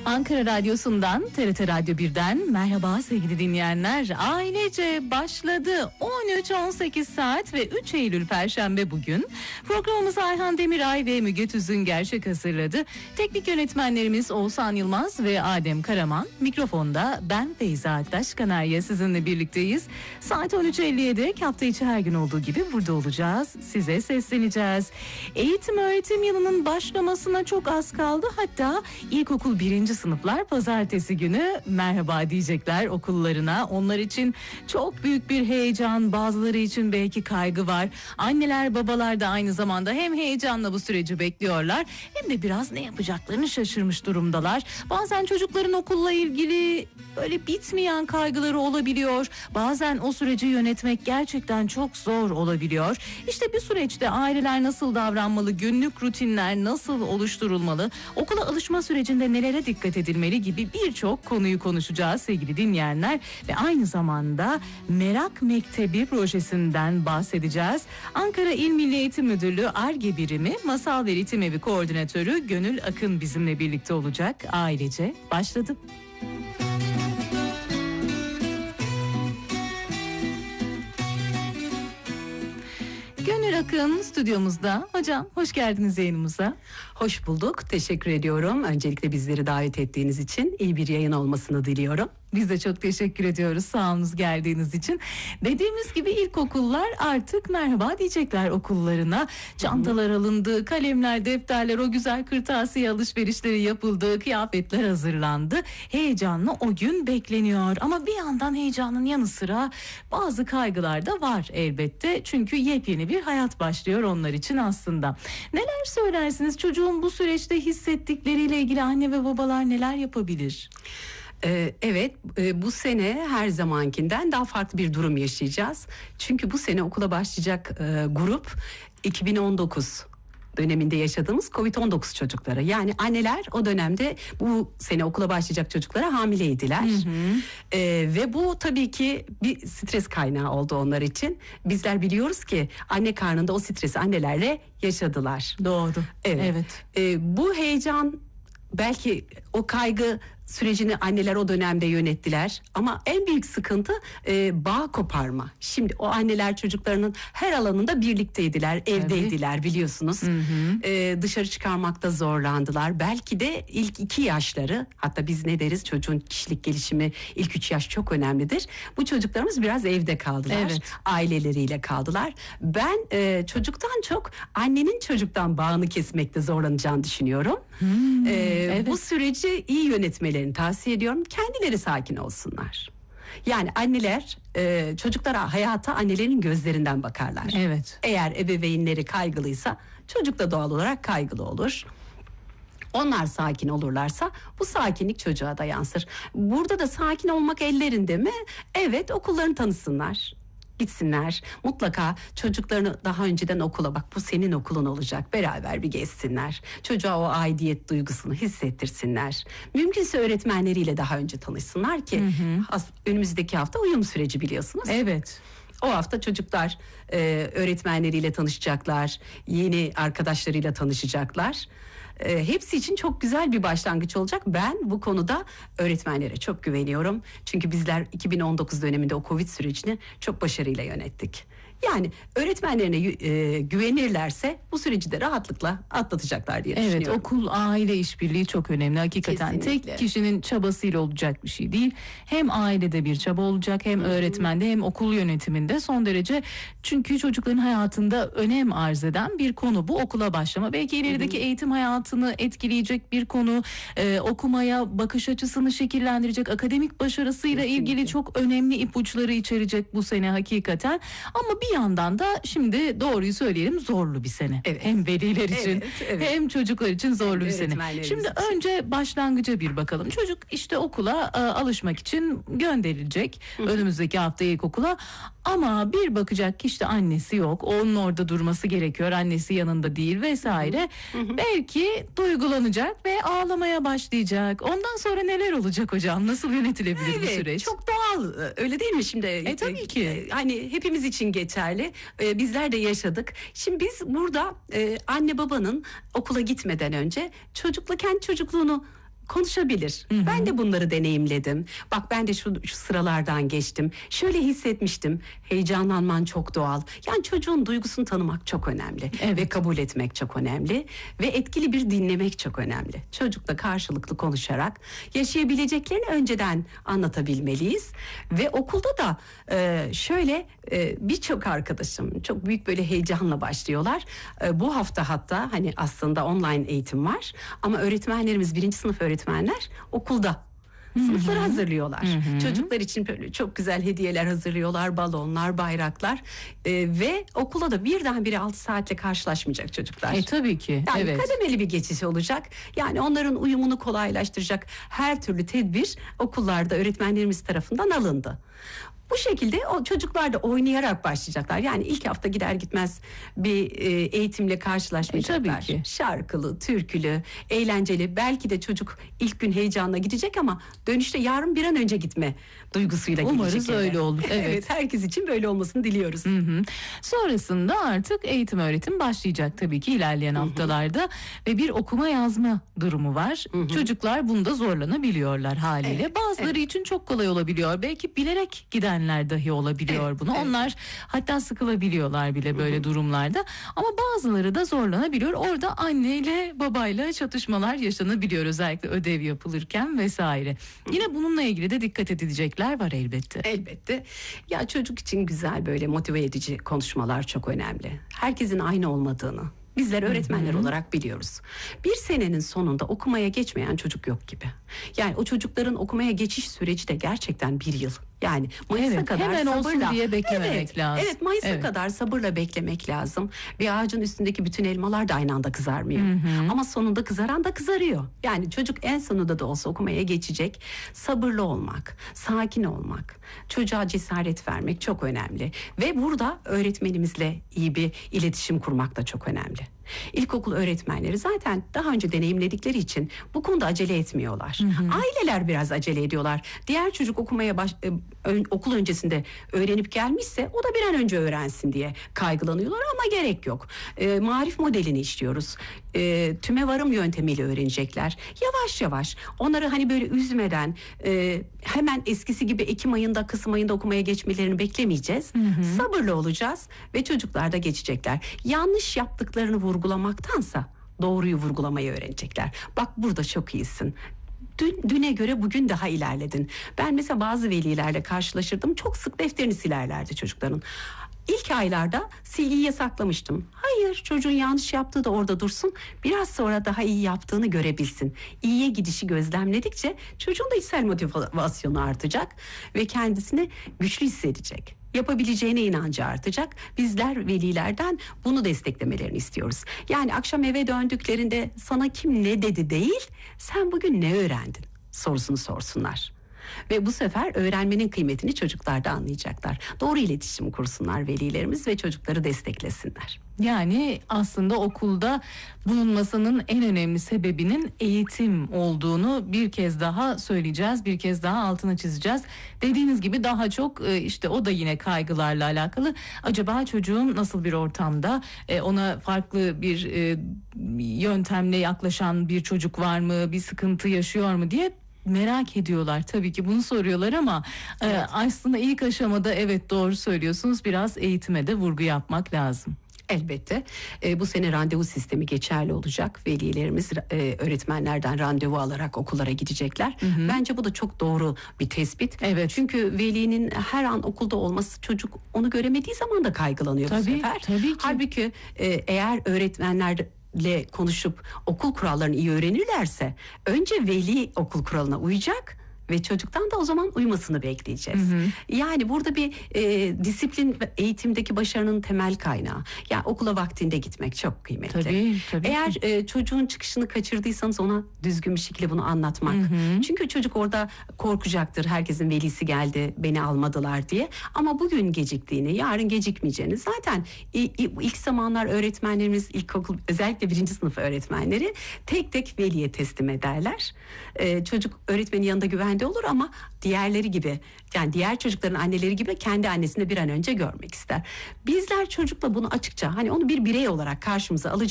Ankara Radyosu'ndan, TRT Radyo 1'den merhaba sevgili dinleyenler. Ailece başladı. 13-18 saat ve 3 Eylül Perşembe bugün. Programımızı Ayhan Demiray ve Müge Tüzün Gerçek hazırladı. Teknik yönetmenlerimiz Oğuzhan Yılmaz ve Adem Karaman. Mikrofonda ben Feyza Aktaş Kanarya sizinle birlikteyiz. Saat 13.50'ye dek hafta içi her gün olduğu gibi burada olacağız. Size sesleneceğiz. Eğitim öğretim yılının başlamasına çok az kaldı. Hatta ilkokul 1. sınıflar pazartesi günü merhaba diyecekler okullarına. Onlar için çok büyük bir heyecan, bazıları için belki kaygı var. Anneler, babalar da aynı zamanda hem heyecanla bu süreci bekliyorlar hem de biraz ne yapacaklarını şaşırmış durumdalar. Bazen çocukların okulla ilgili böyle bitmeyen kaygıları olabiliyor. Bazen o süreci yönetmek gerçekten çok zor olabiliyor. İşte bir süreçte aileler nasıl davranmalı, günlük rutinler nasıl oluşturulmalı, okula alışma sürecinde nelere dikkat edilmeli gibi birçok konuyu konuşacağız sevgili dinleyenler. Ve aynı zamanda Merak Mektebi projesinden bahsedeceğiz. Ankara İl Milli Eğitim Müdürlüğü Ar-Ge Birimi Masal ve Ritim Evi Koordinatörü Gönül Akın bizimle birlikte olacak. Ailece başladı. Gönül Akın stüdyomuzda. Hocam hoş geldiniz yayınımıza. Hoş bulduk. Teşekkür ediyorum. Öncelikle bizleri davet ettiğiniz için iyi bir yayın olmasını diliyorum. Biz de çok teşekkür ediyoruz sağolunuz geldiğiniz için. Dediğimiz gibi ilkokullar artık merhaba diyecekler okullarına. Çantalar alındı, kalemler, defterler, o güzel kırtasiye alışverişleri yapıldı, kıyafetler hazırlandı. Heyecanla o gün bekleniyor. Ama bir yandan heyecanın yanı sıra bazı kaygılar da var elbette. Çünkü yepyeni bir hayat başlıyor onlar için aslında. Neler söylersiniz? Çocuğun bu süreçte hissettikleriyle ilgili anne ve babalar neler yapabilir? Evet, bu sene her zamankinden daha farklı bir durum yaşayacağız. Çünkü bu sene okula başlayacak grup 2019 döneminde yaşadığımız Covid-19 çocukları. Yani anneler o dönemde bu sene okula başlayacak çocuklara hamileydiler. Ve bu tabii ki bir stres kaynağı oldu onlar için. Bizler biliyoruz ki anne karnında o stresi annelerle yaşadılar. Doğru. Evet. Bu heyecan, belki o kaygı sürecini anneler o dönemde yönettiler ama en büyük sıkıntı bağ koparma. Şimdi o anneler çocuklarının her alanında birlikteydiler, evdeydiler biliyorsunuz. Dışarı çıkarmakta zorlandılar. Belki de ilk 2 yaşları, hatta biz ne deriz, çocuğun kişilik gelişimi ilk 3 yaş çok önemlidir. Bu çocuklarımız biraz evde kaldılar, aileleriyle kaldılar. Ben çocuktan çok annenin çocuktan bağını kesmekte zorlanacağını düşünüyorum. Bu süreci iyi yönetmeleri tavsiye ediyorum. Kendileri sakin olsunlar. Yani anneler çocuklara, hayata annelerin gözlerinden bakarlar. Evet. Eğer ebeveynleri kaygılıysa çocuk da doğal olarak kaygılı olur. Onlar sakin olurlarsa bu sakinlik çocuğa da yansır. Burada da sakin olmak ellerinde mi? Evet, okullarını tanısınlar. Gitsinler, mutlaka çocuklarını daha önceden okula, bak bu senin okulun olacak, beraber bir gezsinler. Çocuğa o aidiyet duygusunu hissettirsinler. Mümkünse öğretmenleriyle daha önce tanışsınlar ki önümüzdeki hafta uyum süreci biliyorsunuz. Evet. O hafta çocuklar öğretmenleriyle tanışacaklar, yeni arkadaşlarıyla tanışacaklar. Hepsi için çok güzel bir başlangıç olacak. Ben bu konuda öğretmenlere çok güveniyorum. Çünkü bizler 2019 döneminde o Covid sürecini çok başarıyla yönettik. Yani öğretmenlerine güvenirlerse bu süreci de rahatlıkla atlatacaklar diye düşünüyorum. Evet, okul aile işbirliği çok önemli hakikaten. Kesinlikle. Tek kişinin çabasıyla olacak bir şey değil. Hem ailede bir çaba olacak, hem öğretmende, hem okul yönetiminde son derece, çünkü çocukların hayatında önem arz eden bir konu bu okula başlama. Belki ilerideki eğitim hayatını etkileyecek bir konu, okumaya bakış açısını şekillendirecek, akademik başarısıyla ilgili çok önemli ipuçları içerecek bu sene hakikaten. Ama bir yandan da şimdi doğruyu söyleyelim, zorlu bir sene. Evet. Hem veliler için hem çocuklar için zorlu bir sene. Şimdi için. önce başlangıca bir bakalım. Çocuk işte okula alışmak için gönderilecek. Önümüzdeki hafta ilkokula. Ama bir bakacak ki işte annesi yok. Onun orada durması gerekiyor. Annesi yanında değil vesaire. Belki duygulanacak ve ağlamaya başlayacak. Ondan sonra neler olacak hocam? Nasıl yönetilebilir bu süreç? Çok doğal. Öyle değil mi şimdi? Tabii ki. Hani hepimiz için geçerli. Bizler de yaşadık. Şimdi biz burada anne babanın okula gitmeden önce kendi çocukluğunu konuşabilir. Ben de bunları deneyimledim. Bak ben de şu sıralardan geçtim. Şöyle hissetmiştim. Heyecanlanman çok doğal. Yani çocuğun duygusunu tanımak çok önemli. Evet. Ve kabul etmek çok önemli. Ve etkili bir dinlemek çok önemli. Çocukla karşılıklı konuşarak yaşayabileceklerini önceden anlatabilmeliyiz. Ve okulda da birçok arkadaşım çok büyük böyle heyecanla başlıyorlar. Bu hafta hatta hani aslında online eğitim var. Ama öğretmenlerimiz, 1. sınıf öğretmenler okulda sınıfları hazırlıyorlar. Çocuklar için böyle çok güzel hediyeler hazırlıyorlar, balonlar, bayraklar ve okula da birdenbire 6 saatle karşılaşmayacak çocuklar. Tabii ki. Yani Evet. kademeli bir geçiş olacak. Yani onların uyumunu kolaylaştıracak her türlü tedbir okullarda öğretmenlerimiz tarafından alındı. Bu şekilde o çocuklar da oynayarak başlayacaklar. Yani ilk hafta gider gitmez bir eğitimle karşılaşmayacaklar. Tabii ki. Şarkılı, türkülü, eğlenceli. Belki de çocuk ilk gün heyecanla gidecek ama dönüşte yarın bir an önce gitme duygusuyla Umarız gelecek eve. öyle olur. Evet. Herkes için böyle olmasını diliyoruz. Sonrasında artık eğitim öğretim başlayacak tabii ki ilerleyen haftalarda ve bir okuma yazma durumu var. Çocuklar bunda zorlanabiliyorlar haliyle. Evet, Bazıları için çok kolay olabiliyor. Belki bilerek gidenler dahi olabiliyor Evet, bunu. evet. Onlar hatta sıkılabiliyorlar bile böyle durumlarda. Ama bazıları da zorlanabiliyor. Orada anneyle babayla çatışmalar yaşanabiliyor, özellikle ödev yapılırken vesaire. Yine bununla ilgili de dikkat edilecekler var elbette. Elbette. Ya çocuk için güzel böyle motive edici konuşmalar çok önemli. Herkesin aynı olmadığını bizler öğretmenler olarak biliyoruz. Bir senenin sonunda okumaya geçmeyen çocuk yok gibi. Yani o çocukların okumaya geçiş süreci de gerçekten bir yıl. Yani Mayıs'a Evet, kadar hemen olsun sabırla. diye beklememek lazım. Evet, Mayıs'a Evet. kadar sabırla beklemek lazım. Bir ağacın üstündeki bütün elmalar da aynı anda kızarmıyor. Ama sonunda kızaran da kızarıyor. Yani çocuk en sonunda da olsa okumaya geçecek. Sabırlı olmak, sakin olmak, çocuğa cesaret vermek çok önemli. Ve burada öğretmenimizle iyi bir iletişim kurmak da çok önemli. İlkokul öğretmenleri zaten daha önce deneyimledikleri için bu konuda acele etmiyorlar. Aileler biraz acele ediyorlar. Diğer çocuk okumaya okul öncesinde öğrenip gelmişse o da bir an önce öğrensin diye kaygılanıyorlar ama gerek yok. Marif modelini işliyoruz. Tümevarım yöntemiyle öğrenecekler. Yavaş yavaş onları hani böyle üzmeden hemen eskisi gibi Ekim ayında, Kasım ayında okumaya geçmelerini beklemeyeceğiz. Sabırlı olacağız ve çocuklar da geçecekler. Yanlış yaptıklarını vurgulamaktansa doğruyu vurgulamayı öğrenecekler. Bak burada çok iyisin. Düne göre bugün daha ilerledin. Ben mesela bazı velilerle karşılaşırdım. Çok sık defterini silerlerdi çocukların. İlk aylarda silgiyi yasaklamıştım. Hayır, çocuğun yanlış yaptığı da orada dursun. Biraz sonra daha iyi yaptığını görebilsin. İyiye gidişi gözlemledikçe çocuğun da içsel motivasyonu artacak ve kendisini güçlü hissedecek. Yapabileceğine inancı artacak. Bizler velilerden bunu desteklemelerini istiyoruz. Yani akşam eve döndüklerinde sana kim ne dedi değil, sen bugün ne öğrendin sorusunu sorsunlar. Ve bu sefer öğrenmenin kıymetini çocuklar da anlayacaklar. Doğru iletişim kursunlar velilerimiz ve çocukları desteklesinler. Yani aslında okulda bulunmasının en önemli sebebinin eğitim olduğunu bir kez daha söyleyeceğiz. Bir kez daha altını çizeceğiz. Dediğiniz gibi daha çok işte o da yine kaygılarla alakalı. Acaba çocuğum nasıl bir ortamda, ona farklı bir yöntemle yaklaşan bir çocuk var mı? Bir sıkıntı yaşıyor mu diye merak ediyorlar. Tabii ki bunu soruyorlar ama aslında ilk aşamada evet doğru söylüyorsunuz. Biraz eğitime de vurgu yapmak lazım. Elbette bu sene randevu sistemi geçerli olacak. Velilerimiz öğretmenlerden randevu alarak okullara gidecekler. Bence bu da çok doğru bir tespit. Evet. Çünkü velinin her an okulda olması, çocuk onu göremediği zaman da kaygılanıyor bu Tabii, sefer. tabii ki. Halbuki eğer öğretmenlerle konuşup okul kurallarını iyi öğrenirlerse önce veli okul kuralına uyacak ve çocuktan da o zaman uymasını bekleyeceğiz. Yani burada bir disiplin eğitimdeki başarının temel kaynağı. Ya okula vaktinde gitmek çok kıymetli. Tabii Eğer çocuğun çıkışını kaçırdıysanız ona düzgün bir şekilde bunu anlatmak. Çünkü çocuk orada korkacaktır. Herkesin velisi geldi, beni almadılar diye. Ama bugün geciktiğini, yarın gecikmeyeceğini zaten ilk zamanlar öğretmenlerimiz, ilkokul özellikle 1. sınıf öğretmenleri tek tek veliye teslim ederler. Çocuk öğretmenin yanında güvende olur ama diğerleri gibi, yani diğer çocukların anneleri gibi kendi annesini bir an önce görmek ister. Bizler çocukla bunu açıkça, hani onu bir birey olarak karşımıza alacağız.